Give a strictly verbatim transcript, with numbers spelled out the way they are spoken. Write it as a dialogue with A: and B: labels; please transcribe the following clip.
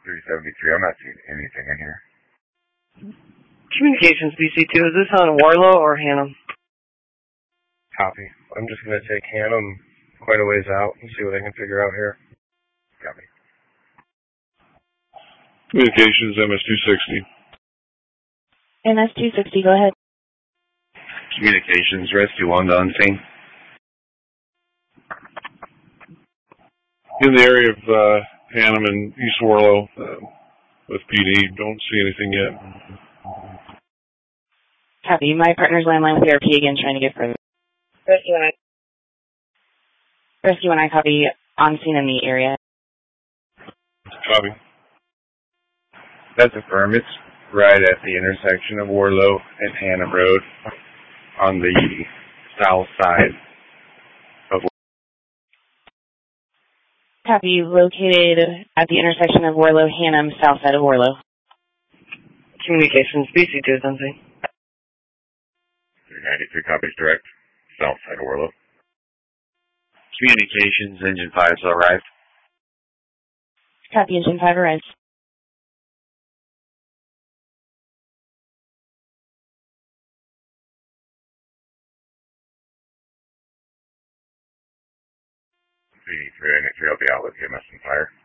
A: three seventy-three, I'm not seeing anything in here.
B: Communications B C two, is this on Warlow or Hannum?
C: Copy. I'm just going to take Hannum quite a ways out and see what I can figure out here.
A: Copy.
D: Communications M S two sixty.
E: M S two sixty, go ahead.
F: Communications Rescue one to unseen.
D: In the area of uh, Hannum and East Warlow uh, with P D, don't see anything yet.
E: Copy. My partner's landline with A R P again, trying to get further.
B: Rescue one I.
E: Rescue one I copy. On scene in the area.
D: Copy.
A: That's affirm. It's right at the intersection of Warlow and Hannum Road on the south side of
E: Copy. Located at the intersection of Warlow, Hannum, south side of Warlow.
B: Communications B C two is unseen.
A: three ninety-three copies direct, south side of Warlow.
F: Communications Engine five still arrived.
E: Copy. Engine five arrives.
A: three ninety-three, I'll be out with you, M S and Fire.